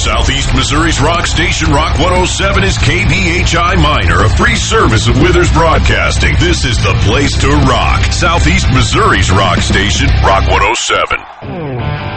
Southeast Missouri's rock station, Rock 107, is KBHI Minor, a free service of Withers Broadcasting. This is the place to rock. Southeast Missouri's rock station, Rock 107.